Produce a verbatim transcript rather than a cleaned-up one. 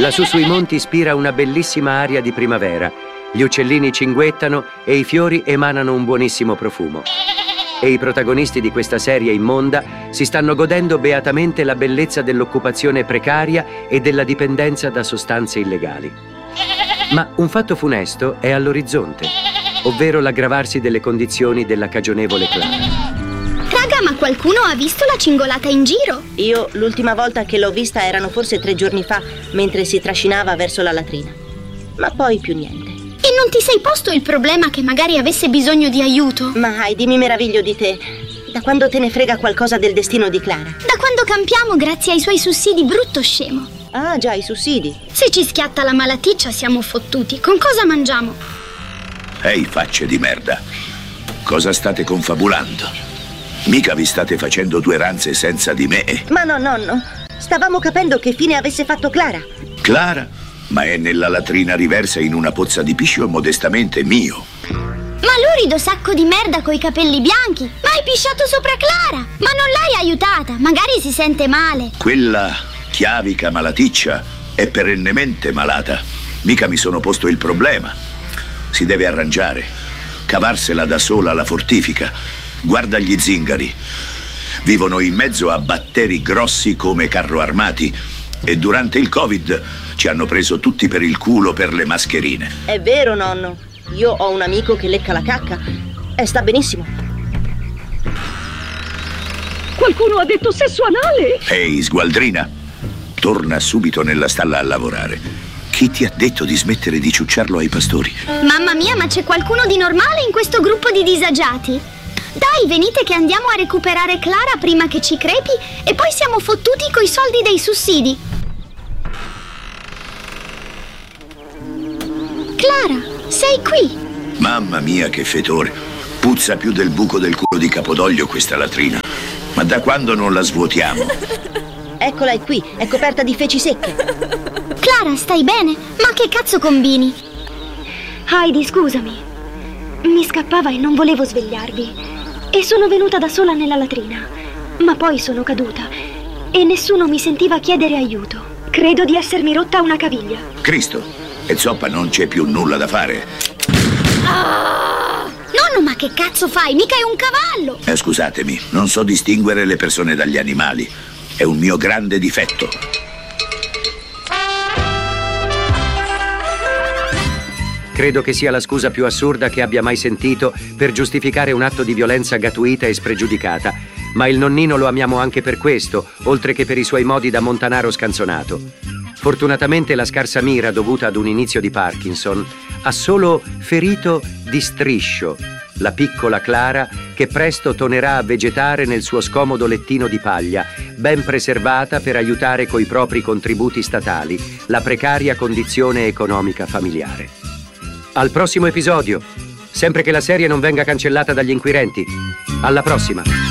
Lassù sui monti spira una bellissima aria di primavera. Gli uccellini cinguettano e i fiori emanano un buonissimo profumo. E i protagonisti di questa serie immonda si stanno godendo beatamente la bellezza dell'occupazione precaria e della dipendenza da sostanze illegali. Ma un fatto funesto è all'orizzonte, ovvero l'aggravarsi delle condizioni della cagionevole Clara. Raga, ma qualcuno ha visto la cingolata in giro? Io l'ultima volta che l'ho vista erano forse tre giorni fa, mentre si trascinava verso la latrina. Ma poi più niente. E non ti sei posto il problema che magari avesse bisogno di aiuto? Ma Heidi, mi meraviglio di te. Da quando te ne frega qualcosa del destino di Clara? Da quando campiamo grazie ai suoi sussidi, brutto scemo. Ah, già, i sussidi. Se ci schiatta la malaticcia siamo fottuti. Con cosa mangiamo? Ehi, facce di merda. Cosa state confabulando? Mica vi state facendo due ranze senza di me? Ma no, nonno. Stavamo capendo che fine avesse fatto Clara. Clara? Ma è nella latrina riversa in una pozza di piscio modestamente mio. Ma lurido sacco di merda coi capelli bianchi. Ma hai pisciato sopra Clara. Ma non l'hai aiutata. Magari si sente male. Quella chiavica malaticcia è perennemente malata. Mica mi sono posto il problema. Si deve arrangiare. Cavarsela da sola la fortifica. Guarda gli zingari. Vivono in mezzo a batteri grossi come carro armati e durante il Covid ci hanno preso tutti per il culo per le mascherine. È vero, nonno. Io ho un amico che lecca la cacca e sta benissimo. Qualcuno ha detto sesso anale? Ehi, sgualdrina, torna subito nella stalla a lavorare. Chi ti ha detto di smettere di ciucciarlo ai pastori? Mamma mia, ma c'è qualcuno di normale in questo gruppo di disagiati? Dai, venite che andiamo a recuperare Clara prima che ci crepi e poi siamo fottuti coi soldi dei sussidi. Clara, sei qui? Mamma mia, che fetore. Puzza più del buco del culo di Capodoglio questa latrina. Ma da quando non la svuotiamo? Eccola, è qui, è coperta di feci secche. Clara, stai bene? Ma che cazzo combini? Heidi, scusami. Mi scappava e non volevo svegliarvi. E sono venuta da sola nella latrina. Ma poi sono caduta e nessuno mi sentiva chiedere aiuto. Credo di essermi rotta una caviglia. Cristo, e zoppa non c'è più nulla da fare. Ah! Nonno, ma che cazzo fai? Mica è un cavallo! Eh, scusatemi, non so distinguere le persone dagli animali. È un mio grande difetto. Credo che sia la scusa più assurda che abbia mai sentito per giustificare un atto di violenza gratuita e spregiudicata, ma il nonnino lo amiamo anche per questo, oltre che per i suoi modi da montanaro scanzonato. Fortunatamente la scarsa mira dovuta ad un inizio di Parkinson ha solo ferito di striscio la piccola Clara, che presto tornerà a vegetare nel suo scomodo lettino di paglia, ben preservata per aiutare coi propri contributi statali la precaria condizione economica familiare. Al prossimo episodio, sempre che la serie non venga cancellata dagli inquirenti. Alla prossima!